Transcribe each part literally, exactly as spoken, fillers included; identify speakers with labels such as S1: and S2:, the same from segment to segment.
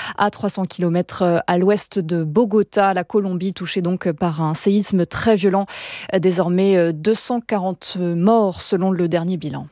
S1: à trois cents kilomètres à l'ouest de Bogota, la Colombie, touchée donc par un séisme très violent. Désormais deux cent quarante morts selon le dernier bilan.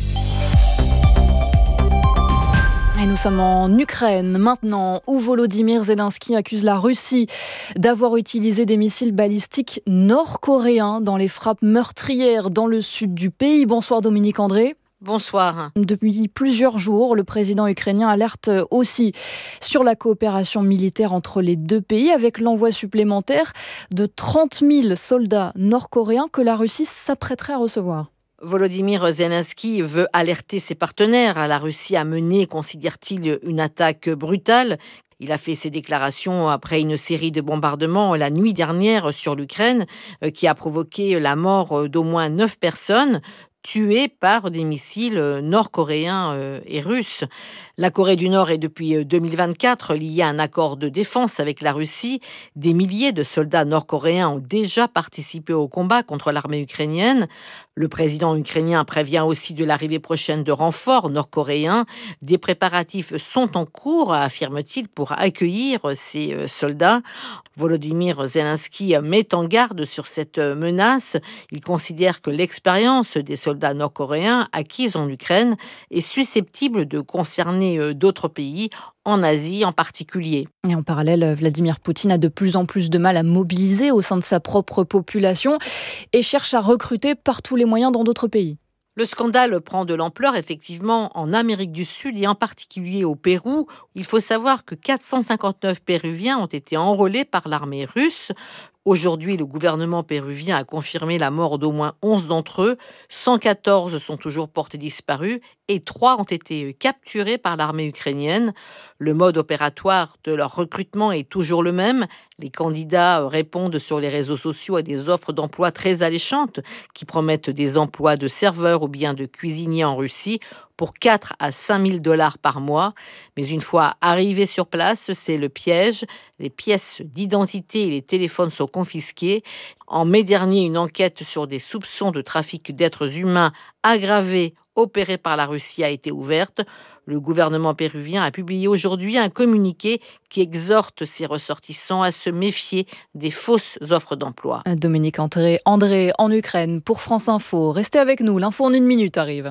S1: Et nous sommes en Ukraine maintenant, où Volodymyr Zelensky accuse la Russie d'avoir utilisé des missiles balistiques nord-coréens dans les frappes meurtrières dans le sud du pays. Bonsoir Dominique André.
S2: Bonsoir.
S1: Depuis plusieurs jours, le président ukrainien alerte aussi sur la coopération militaire entre les deux pays avec l'envoi supplémentaire de trente mille soldats nord-coréens que la Russie s'apprêterait à recevoir.
S2: Volodymyr Zelensky veut alerter ses partenaires. La Russie a mené, considère-t-il, une attaque brutale. Il a fait ses déclarations après une série de bombardements la nuit dernière sur l'Ukraine qui a provoqué la mort d'au moins neuf personnes tuées par des missiles nord-coréens et russes. La Corée du Nord est depuis deux mille vingt-quatre liée à un accord de défense avec la Russie. Des milliers de soldats nord-coréens ont déjà participé au combat contre l'armée ukrainienne. Le président ukrainien prévient aussi de l'arrivée prochaine de renforts nord-coréens. Des préparatifs sont en cours, affirme-t-il, pour accueillir ces soldats. Volodymyr Zelensky met en garde sur cette menace. Il considère que l'expérience des soldats nord-coréens acquise en Ukraine est susceptible de concerner d'autres pays, en Asie en particulier.
S1: Et en parallèle, Vladimir Poutine a de plus en plus de mal à mobiliser au sein de sa propre population et cherche à recruter par tous les moyens dans d'autres pays.
S2: Le scandale prend de l'ampleur effectivement en Amérique du Sud et en particulier au Pérou. Il faut savoir que quatre cent cinquante-neuf Péruviens ont été enrôlés par l'armée russe. Aujourd'hui, le gouvernement péruvien a confirmé la mort d'au moins onze d'entre eux. cent quatorze sont toujours portés disparus et trois ont été capturés par l'armée ukrainienne. Le mode opératoire de leur recrutement est toujours le même. Les candidats répondent sur les réseaux sociaux à des offres d'emploi très alléchantes qui promettent des emplois de serveurs ou bien de cuisiniers en Russie pour quatre à cinq mille dollars par mois. Mais une fois arrivés sur place, c'est le piège. Les pièces d'identité et les téléphones sont confisqués. En mai dernier, une enquête sur des soupçons de trafic d'êtres humains aggravés opérés par la Russie a été ouverte. Le gouvernement péruvien a publié aujourd'hui un communiqué qui exhorte ses ressortissants à se méfier des fausses offres d'emploi.
S1: Dominique André, André en Ukraine pour France Info. Restez avec nous, l'info en une minute arrive.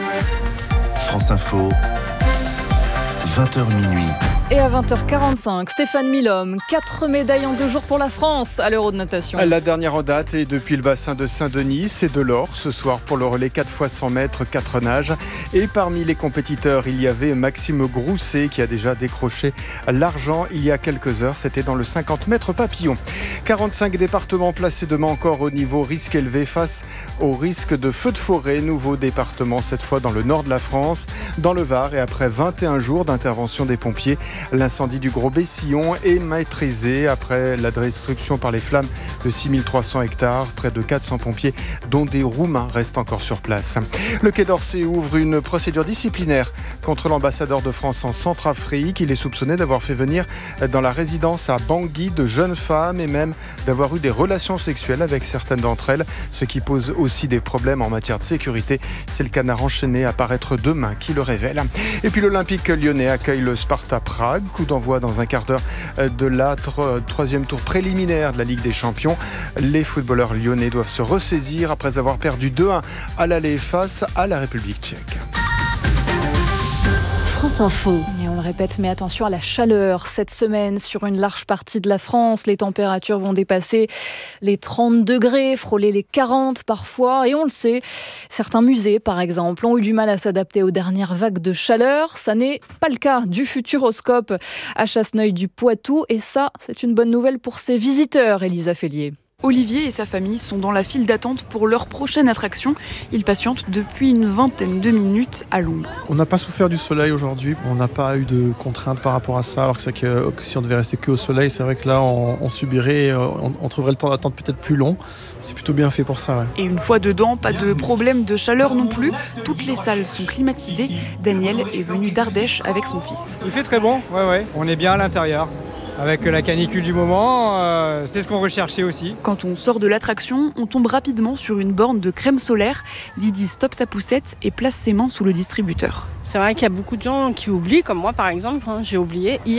S3: France Info, vingt heures minuit.
S1: Et à vingt heures quarante-cinq, Stéphane Milhomme, quatre médailles en deux jours pour la France à l'Euro de natation.
S4: La dernière en date est depuis le bassin de Saint-Denis, c'est de l'or ce soir pour le relais quatre fois cent mètres, quatre nages. Et parmi les compétiteurs, il y avait Maxime Grousset qui a déjà décroché l'argent il y a quelques heures. C'était dans le cinquante mètres papillon. quarante-cinq départements placés demain encore au niveau risque élevé face au risque de feu de forêt. Nouveau département cette fois dans le nord de la France, dans le Var. Et après vingt et un jours d'intervention des pompiers, l'incendie du Gros Bessillon est maîtrisé après la destruction par les flammes de six mille trois cents hectares. Près de quatre cents pompiers, dont des Roumains, restent encore sur place. Le Quai d'Orsay ouvre une procédure disciplinaire contre l'ambassadeur de France en Centrafrique. Il est soupçonné d'avoir fait venir dans la résidence à Bangui de jeunes femmes et même d'avoir eu des relations sexuelles avec certaines d'entre elles, ce qui pose aussi des problèmes en matière de sécurité. C'est le Canard enchaîné à paraître demain qui le révèle. Et puis l'Olympique lyonnais accueille le Sparta Prague. Coup d'envoi dans un quart d'heure de la tro- troisième tour préliminaire de la Ligue des Champions. Les footballeurs lyonnais doivent se ressaisir après avoir perdu deux un à l'aller face à la République tchèque.
S1: France Info. Et on le répète, mais attention à la chaleur. Cette semaine, sur une large partie de la France, les températures vont dépasser les trente degrés, frôler les quarante parfois. Et on le sait, certains musées, par exemple, ont eu du mal à s'adapter aux dernières vagues de chaleur. Ça n'est pas le cas du Futuroscope à Chasseneuil du Poitou. Et ça, c'est une bonne nouvelle pour ses visiteurs, Elisa Fellier.
S5: Olivier et sa famille sont dans la file d'attente pour leur prochaine attraction. Ils patientent depuis une vingtaine de minutes à l'ombre.
S6: On n'a pas souffert du soleil aujourd'hui, on n'a pas eu de contraintes par rapport à ça, alors que, c'est que, que si on devait rester que au soleil, c'est vrai que là on, on subirait, on, on trouverait le temps d'attente peut-être plus long. C'est plutôt bien fait pour ça. Ouais.
S5: Et une fois dedans, pas de problème de chaleur non plus. Toutes les salles sont climatisées. Daniel est venu d'Ardèche avec son fils.
S7: Il fait très bon, ouais, ouais. On est bien à l'intérieur. Avec la canicule du moment, euh, c'est ce qu'on recherchait aussi.
S5: Quand on sort de l'attraction, on tombe rapidement sur une borne de crème solaire. Lydie stoppe sa poussette et place ses mains sous le distributeur.
S8: C'est vrai qu'il y a beaucoup de gens qui oublient, comme moi par exemple, hein, j'ai oublié.